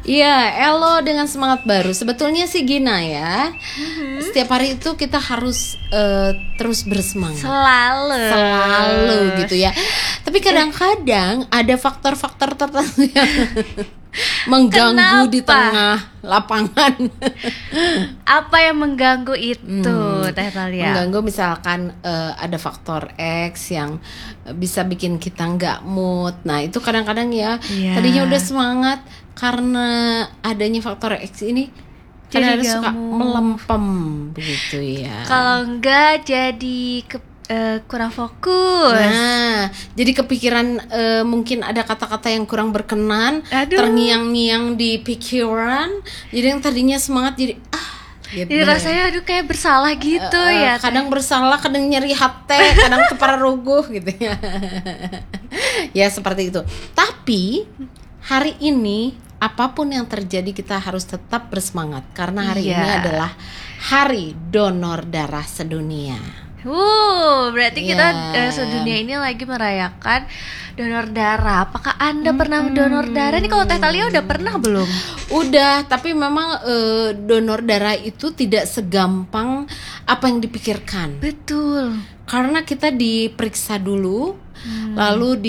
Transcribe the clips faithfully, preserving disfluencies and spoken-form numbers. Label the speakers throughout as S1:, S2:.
S1: Iya, elo dengan semangat baru. Sebetulnya sih Gina ya, mm-hmm. setiap hari itu kita harus uh, terus bersemangat.
S2: Selalu.
S1: Selalu gitu ya. Tapi kadang-kadang ada faktor-faktor tertentu yang mengganggu. Kenapa? Di tengah lapangan.
S2: Apa yang mengganggu itu, hmm, Teh Thalia?
S1: Mengganggu misalkan uh, ada faktor X yang bisa bikin kita nggak mood. Nah itu kadang-kadang ya, yeah. tadinya udah semangat, karena adanya faktor X ini jadi suka melempem begitu ya.
S2: Kalau enggak jadi ke Uh, kurang fokus.
S1: Nah, jadi kepikiran uh, mungkin ada kata-kata yang kurang berkenan, aduh. Terngiang-ngiang di pikiran. Jadi yang tadinya semangat jadi ah,
S2: gitu. Jadi rasanya aduh kayak bersalah gitu uh, uh, ya.
S1: Kadang bersalah, kadang nyeri hati, kadang kepala ruguh gitu ya. Ya seperti itu. Tapi hari ini apapun yang terjadi kita harus tetap bersemangat karena hari yeah. ini adalah Hari Donor Darah Sedunia.
S2: Wuh, berarti yeah. kita uh, sedunia ini lagi merayakan donor darah. Apakah Anda hmm. pernah donor darah? Ini kalau Teh Thalia udah pernah belum?
S1: Udah, tapi memang uh, donor darah itu tidak segampang apa yang dipikirkan.
S2: Betul.
S1: Karena kita diperiksa dulu, hmm. lalu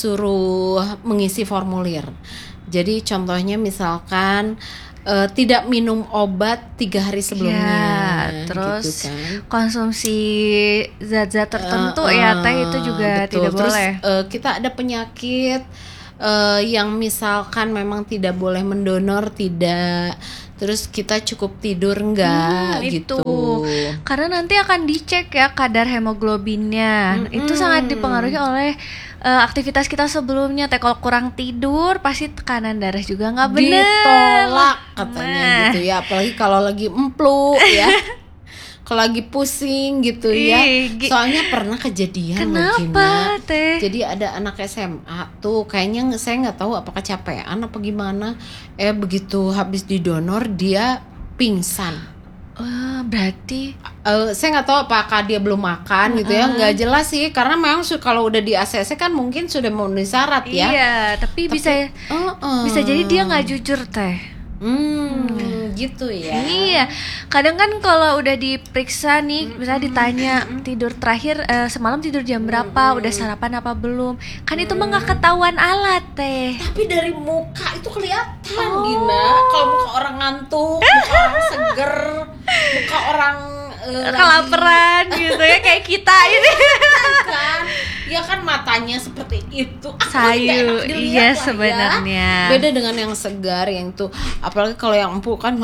S1: disuruh mengisi formulir. Jadi contohnya misalkan Uh, tidak minum obat tiga hari sebelumnya,
S2: ya, terus
S1: gitu kan.
S2: Konsumsi zat-zat tertentu uh, uh, ya Teh itu juga betul. Tidak
S1: terus,
S2: boleh.
S1: Uh, kita ada penyakit uh, yang misalkan memang tidak boleh mendonor, tidak. Terus kita cukup tidur enggak hmm, gitu.
S2: Itu. Karena nanti akan dicek ya kadar hemoglobinnya. Hmm, itu hmm. sangat dipengaruhi oleh uh, aktivitas kita sebelumnya. Teh kalau kurang tidur pasti tekanan darah juga nggak benar.
S1: Ditolak katanya nah. gitu ya. Apalagi kalau lagi emplu ya. Kalau lagi pusing gitu ya. Soalnya pernah kejadian.
S2: Kenapa Teh?
S1: Jadi ada anak S M A tuh, kayaknya saya nggak tahu apakah capean apa gimana. Eh begitu habis didonor dia pingsan.
S2: Uh, berarti
S1: uh, saya nggak tahu apakah dia belum makan uh-uh. gitu ya, nggak jelas sih. Karena memang kalau udah di A C C kan mungkin sudah memenuhi syarat ya.
S2: Iya, tapi, tapi bisa uh-uh. bisa jadi dia nggak jujur Teh.
S1: Hmm, hmm, gitu ya.
S2: Iya, kadang kan kalau udah diperiksa nih, misalnya ditanya tidur terakhir uh, semalam tidur jam berapa, udah sarapan apa belum? Kan itu mah nggak ketahuan alat Teh.
S1: Tapi dari muka itu kelihatan, oh. Gina. Kalau muka orang ngantuk, muka orang seger, muka orang uh,
S2: kelaparan gitu ya kayak kita ini.
S1: Kan? Ya kan matanya seperti itu.
S2: Sayu, iya sebenarnya.
S1: Ya. Beda dengan yang segar yang itu. Apalagi kalau yang empuk kan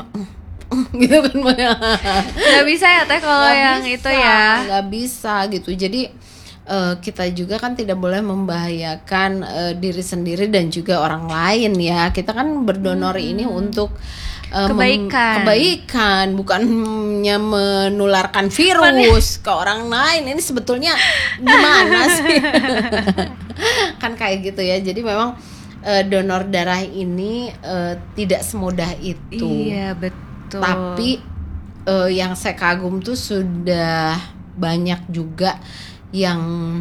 S1: gitu kan.
S2: Gak bisa ya Teh kalau yang bisa, itu ya.
S1: Gak bisa gitu. Jadi uh, kita juga kan tidak boleh membahayakan uh, diri sendiri dan juga orang lain ya. Kita kan berdonor hmm. ini untuk uh,
S2: kebaikan.
S1: Mem- kebaikan, bukannya menularkan virus ke orang lain. Ini sebetulnya gimana sih? Kan kayak gitu ya. Jadi memang uh, donor darah ini uh, tidak semudah itu.
S2: Iya, betul.
S1: Tapi uh, yang saya kagum tuh sudah banyak juga yang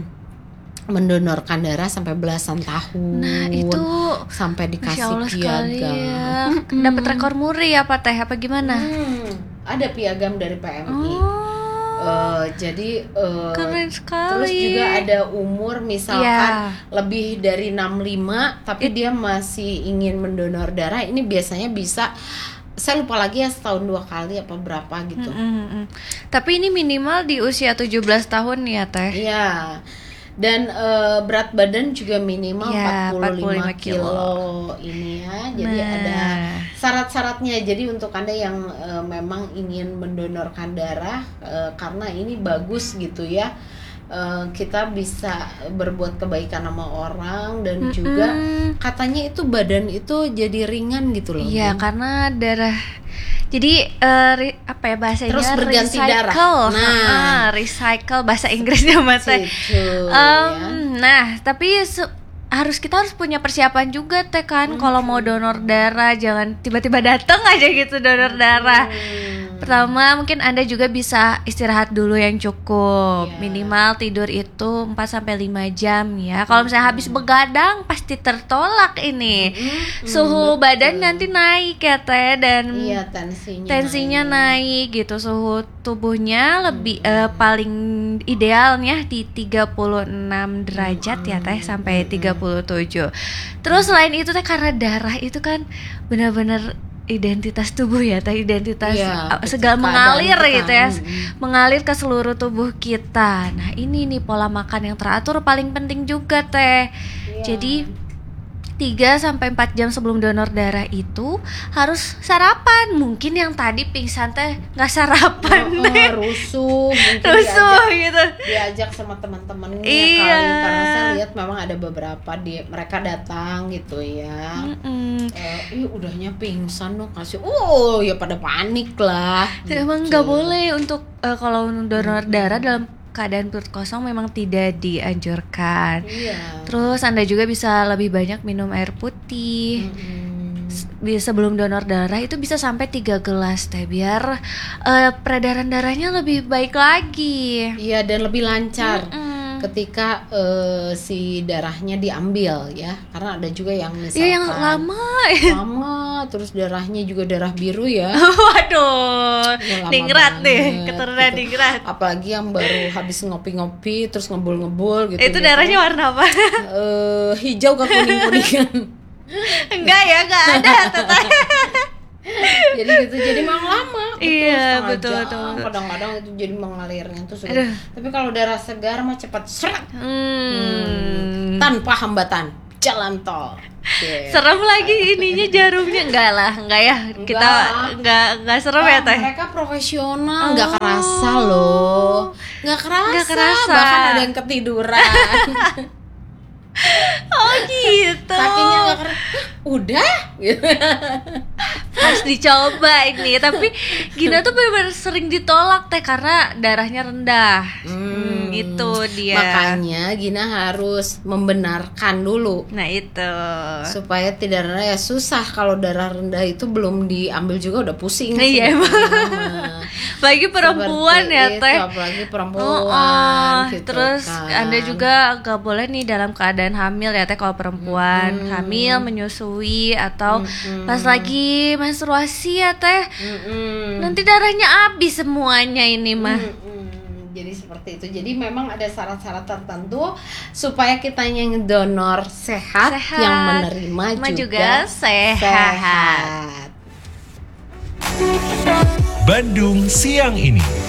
S1: mendonorkan darah sampai belasan tahun.
S2: Nah itu
S1: sampai dikasih piagam
S2: ya. Mm-hmm. Dapat rekor muri apa Teh apa gimana?
S1: Hmm, ada piagam dari P M I.
S2: Oh.
S1: Uh, jadi uh,
S2: keren sekali.
S1: Terus juga ada umur misalkan yeah. lebih dari enam puluh lima tapi It- dia masih ingin mendonor darah. Ini biasanya bisa, saya lupa lagi ya, setahun dua kali apa berapa gitu.
S2: Mm-hmm. Tapi ini minimal di usia tujuh belas tahun ya Teh.
S1: Iya. Dan uh, berat badan juga minimal
S2: ya,
S1: empat puluh lima kilo ini ya. Jadi nah. ada syarat-syaratnya. Jadi untuk Anda yang uh, memang ingin mendonorkan darah uh, karena ini bagus gitu ya. Uh, kita bisa berbuat kebaikan sama orang dan mm-hmm. juga katanya itu badan itu jadi ringan gitu loh.
S2: Iya, karena darah jadi uh, ri, apa ya bahasanya
S1: terus berganti
S2: recycle.
S1: darah. Nah,
S2: uh, recycle bahasa Inggrisnya Mas. Um, ya. Nah, tapi se- harus kita harus punya persiapan juga Teh kan. Hmm. Kalau mau donor darah jangan tiba-tiba datang aja gitu donor darah. Hmm. Pertama, mungkin Anda juga bisa istirahat dulu yang cukup.
S1: Iya.
S2: Minimal tidur itu empat sampai lima jam ya. Kalau misalnya habis begadang pasti tertolak ini.
S1: Mm-mm,
S2: Suhu
S1: betul.
S2: badan nanti naik ya Teh, dan
S1: Iya, tensinya
S2: tensinya naik. gitu. Suhu tubuhnya lebih eh, paling idealnya di tiga puluh enam derajat ya Teh, sampai tiga puluh tujuh. Terus selain itu Teh, karena darah itu kan benar-benar identitas tubuh ya Teh, identitas
S1: Iya,
S2: uh, segala
S1: keadaan
S2: mengalir
S1: kita.
S2: gitu ya,
S1: Mm-mm.
S2: mengalir ke seluruh tubuh kita. Nah ini nih pola makan yang teratur paling penting juga Teh.
S1: Iya.
S2: Jadi tiga sampai empat jam sebelum donor darah itu harus sarapan. Mungkin yang tadi pingsan Teh nggak sarapan
S1: Oh,
S2: deh,
S1: oh, rusuh, mungkin
S2: rusuh
S1: diajak,
S2: gitu.
S1: diajak sama teman-temannya
S2: Iya.
S1: kali, karena saya lihat memang ada beberapa di mereka datang gitu ya.
S2: Mm-mm.
S1: Eh, ih udahnya pingsan dong, kasih, oh ya pada panik lah.
S2: Emang
S1: gitu.
S2: nggak boleh untuk eh, kalau donor darah dalam keadaan perut kosong memang tidak dianjurkan.
S1: Iya.
S2: Terus Anda juga bisa lebih banyak minum air putih.
S1: Mm-mm.
S2: Bi- Sebelum donor darah itu bisa sampai tiga gelas Teh, biar eh, peredaran darahnya lebih baik lagi.
S1: Iya, dan lebih lancar
S2: Mm-mm.
S1: ketika eh, si darahnya diambil ya, karena ada juga yang misalkan
S2: Iya yang lama.
S1: lama, terus darahnya juga darah biru ya.
S2: Waduh,
S1: Ya, lama
S2: ningrat deh,
S1: banget,
S2: keturunan
S1: gitu.
S2: ningrat.
S1: Apalagi yang baru habis ngopi-ngopi terus ngebul-ngebul gitu.
S2: Itu
S1: biasanya,
S2: darahnya warna apa?
S1: eh, hijau ke kuning-kuningan.
S2: Enggak ya, enggak ada Teteh.
S1: Jadi gitu, jadi memang lama. Betul,
S2: Iya,
S1: setengah
S2: betul,
S1: jam.
S2: betul, betul.
S1: Kadang-kadang itu jadi mengalirnya tuh sulit.
S2: Aduh.
S1: Tapi kalau darah segar mah cepat seret.
S2: Hmm.
S1: Tanpa hambatan jalan tol. Gitu.
S2: Serem lagi ininya jarumnya. Enggak lah, enggak ya. Kita
S1: Enggak.
S2: enggak enggak serem
S1: Ah,
S2: ya Teh.
S1: mereka profesional, nggak
S2: Oh.
S1: kerasa loh, nggak kerasa,
S2: Nggak kerasa.
S1: bahkan ada yang ketiduran.
S2: Oh gitu.
S1: Sakingnya nggak kerasa, udah.
S2: Harus dicoba ini. Tapi Gina tuh benar-benar sering ditolak Teh karena darahnya rendah. Hmm, itu dia.
S1: Makanya Gina harus membenarkan dulu
S2: Nah itu.
S1: supaya tidak rendah, ya susah kalau darah rendah itu belum diambil juga udah pusing.
S2: Iya, emang.
S1: sebetulnya.
S2: Bagi perempuan
S1: Seperti
S2: ya
S1: itu,
S2: Teh.
S1: apalagi perempuan.
S2: Oh, oh.
S1: gitu
S2: Terus
S1: kan.
S2: Anda juga gak boleh nih dalam keadaan hamil ya Teh, kalau perempuan
S1: Mm-mm.
S2: hamil, menyusui, atau
S1: Mm-mm.
S2: pas lagi menstruasi ya Teh.
S1: Mm-mm.
S2: Nanti darahnya habis semuanya ini mah.
S1: Mm-mm. Jadi seperti itu. Jadi memang ada syarat-syarat tertentu supaya kita yang donor sehat,
S2: Sehat.
S1: yang menerima
S2: Cuma
S1: juga,
S2: juga sehat.
S1: sehat.
S3: Bandung siang ini.